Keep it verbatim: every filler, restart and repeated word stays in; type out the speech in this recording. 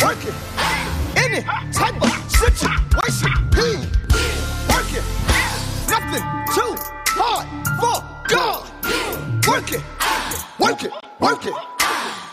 work it. Any type of situation, he work it. Nothing too hard for God. Work it, work it, work it.